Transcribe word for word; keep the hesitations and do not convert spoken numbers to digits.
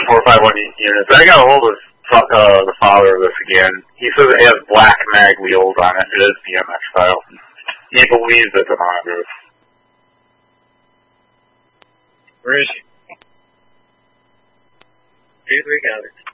four five one units. I got a hold of uh, the father of this again. He says it has black mag wheels on it. It is B M X style. He believes it's a Mongoose. Where is she? Dude, we got it.